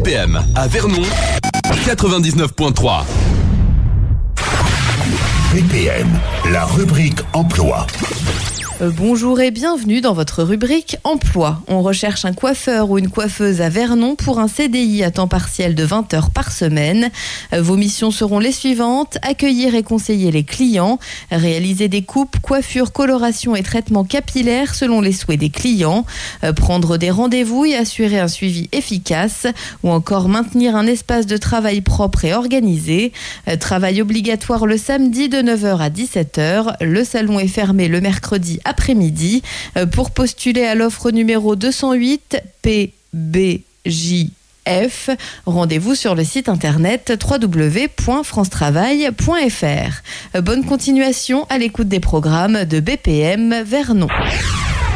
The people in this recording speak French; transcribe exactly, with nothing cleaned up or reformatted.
P M à Vernon, quatre-vingt-dix-neuf virgule trois. B P M, la rubrique emploi. Euh, bonjour et bienvenue dans votre rubrique emploi. On recherche un coiffeur ou une coiffeuse à Vernon pour un C D I à temps partiel de vingt heures par semaine. Euh, vos missions seront les suivantes: accueillir et conseiller les clients, réaliser des coupes, coiffures, colorations et traitements capillaires selon les souhaits des clients, euh, prendre des rendez-vous et assurer un suivi efficace, ou encore maintenir un espace de travail propre et organisé. Euh, travail obligatoire le samedi de neuf heures à dix-sept heures. Le salon est fermé le mercredi après-midi. Pour postuler à l'offre numéro deux cent huit P B J F, rendez-vous sur le site internet w w w point france travail point f r. Bonne continuation à l'écoute des programmes de B P M Vernon.